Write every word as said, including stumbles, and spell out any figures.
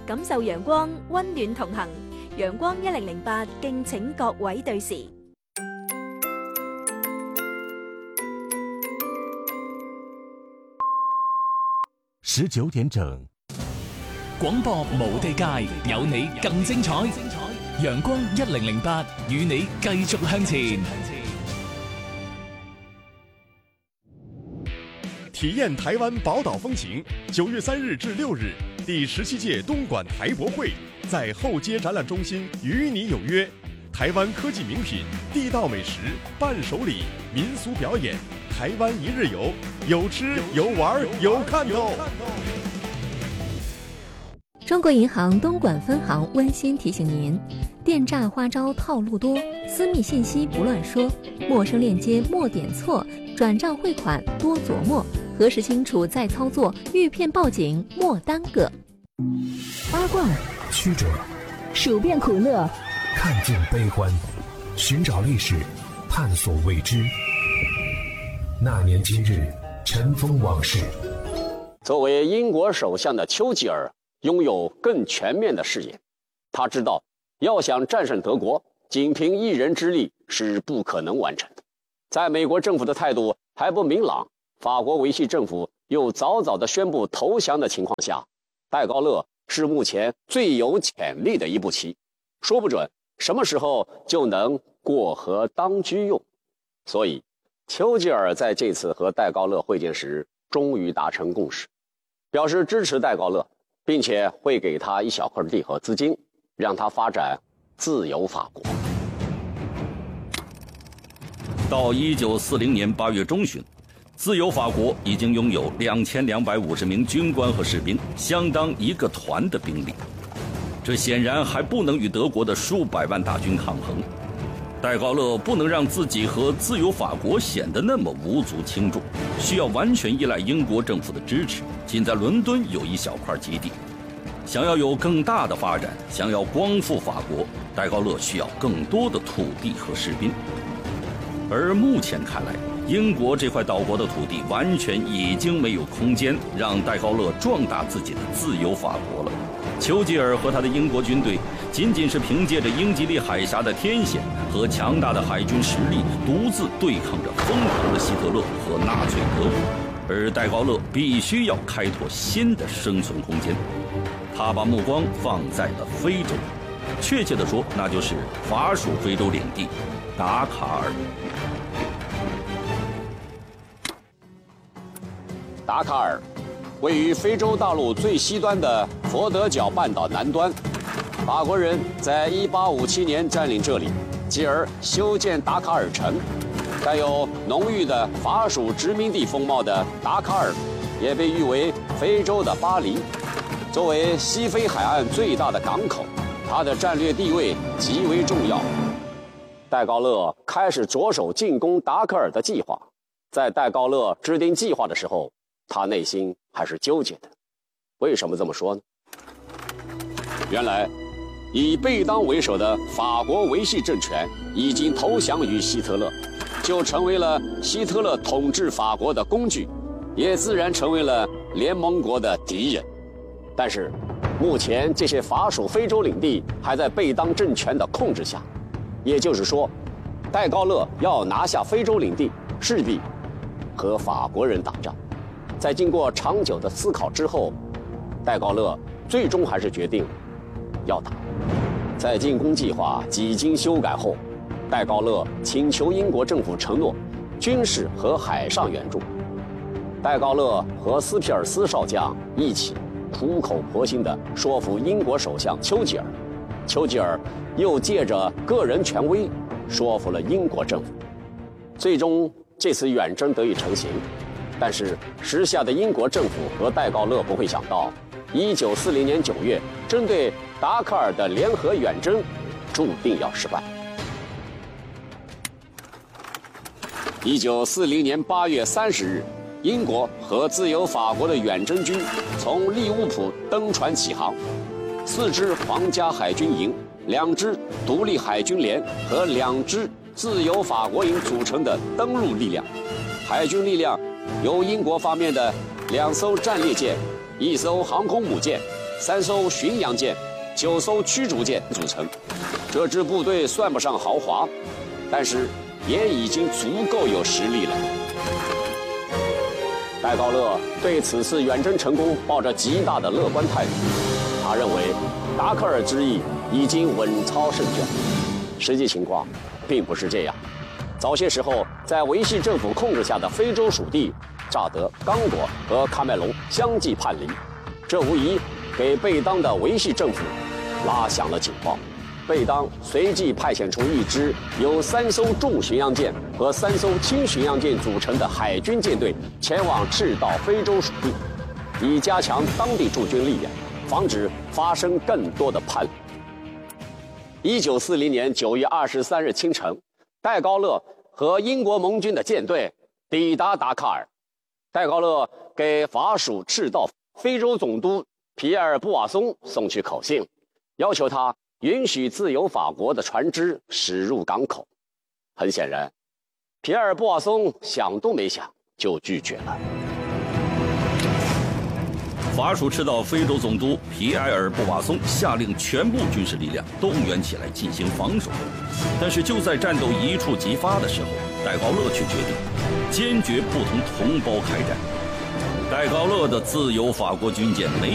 感受陽光，溫暖同行。陽光一零零八，敬請各位對時。 十九點整， 廣播無地界，有你更精彩。陽光一零零八，與你繼續向前。 體驗台灣寶島風情，九月三日至六日，第十七屆東莞台博會在後街展覽中心與你有約。台灣科技名品、地道美食、伴手禮、民俗表演，台灣一日遊，有吃有玩有看頭。 中國銀行東莞分行溫馨提醒您：電詐花招套路多，私密信息不亂說，陌生鏈接莫點錯，轉賬匯款多琢磨，核實清楚再操作，遇騙報警莫耽擱。 八卦曲折， 數遍苦樂， 看盡悲歡，尋找歷史，探索未知。那年今日，塵封往事。 作為英國首相的丘吉爾擁有更全面的視野，他知道要想戰勝德國，僅憑一人之力是不可能完成的。在美國政府的態度還不明朗，法國維系政府又早早的宣布投降的情況下，戴高樂是目前最有潛力的一步棋，說不準什麼時候就能過河當車用。所以丘吉爾在這次和戴高樂會見時終於達成共識，表示支持戴高樂，並且會給他一小塊地和資金，讓他發展自由法國。 到一九四零年八月中旬，自由法国已經擁有兩千兩百五十名軍官和士兵，相當一個團的兵力。這顯然還不能與德國的數百萬大軍抗衡。戴高樂不能讓自己和自由法國顯得那麼無足輕重，需要完全依賴英國政府的支持，僅在倫敦有一小塊基地。想要有更大的發展，想要光復法國，戴高樂需要更多的土地和士兵。而目前看來，英國這塊島國的土地完全已經沒有空間讓戴高樂壯大自己的自由法國了。丘吉爾和他的英國軍隊僅僅是憑借着英吉利海峽的天險和強大的海軍實力，獨自對抗着瘋狂的希特勒和納粹德國。而戴高樂必須要開拓新的生存空間，他把目光放在了非洲，確切地說，那就是法屬非洲領地達卡爾。 達卡爾位於非洲大陸最西端的佛得角半島南端，法國人在一八五七年佔領這裡，繼而修建達卡爾城。帶有濃郁的法屬殖民地風貌的達卡爾，也被譽為非洲的巴黎。作為西非海岸最大的港口，它的戰略地位極為重要。戴高樂開始着手進攻達卡爾的計劃。在戴高樂制定計劃的時候，他內心還是糾結的。為什麼這麼說呢？原來以貝當為首的法國維系政權已經投降於希特勒，就成為了希特勒統治法國的工具，也自然成為了聯盟國的敵人。但是目前這些法屬非洲領地還在貝當政權的控制下，也就是說戴高樂要拿下非洲領地，勢必和法國人打仗。在經過長久的思考之後，戴高樂最終還是決定要打。在進攻計劃幾經修改後，戴高樂請求英國政府承諾軍事和海上援助。戴高樂和斯皮爾斯少將一起苦口婆心地說服英國首相丘吉爾，丘吉爾又借着個人權威說服了英國政府。最終這次遠征得以成型。但是時下的英國政府和戴高樂不會想到，一九四零年九月針對達卡爾的聯合遠征注定要失敗。一九四零年八月三十日，英國和自由法國的遠征軍從利物浦登船起航，四支皇家海軍營、兩支獨立海軍連和兩支自由法國營組成的登陸力量。海軍力量由英國方面的兩艘戰列艦、一艘航空母艦三艘巡洋舰、九艘驱逐舰组成。这支部队算不上豪华，但是也已经足够有实力了。戴高乐对此次远征成功抱着极大的乐观态度，他认为达喀尔之役已经稳操胜券。实际情况并不是这样。早些时候，在维系政府控制下的非洲属地乍得、刚果和喀麦隆相继叛离，这无疑给贝当的维系政府拉响了警报。贝当随即派遣出一支由三艘重巡洋舰和三艘轻巡洋舰组成的海军舰队，前往赤道非洲属地，以加强当地驻军力量，防止发生更多的叛乱。一九四零年九月二十三日清晨，戴高乐和英国盟军的舰队抵达达喀尔。戴高乐给法属赤道非洲总督皮埃尔·布瓦松送去口信，要求他允许自由法国的船只驶入港口。很显然，皮埃尔·布瓦松想都没想就拒绝了。 法属赤道非洲总督皮埃尔·布瓦松下令全部军事力量动员起来进行防守，但是就在战斗一触即发的时候，戴高乐却决定坚决不同同胞开战。戴高乐的自由法国军舰没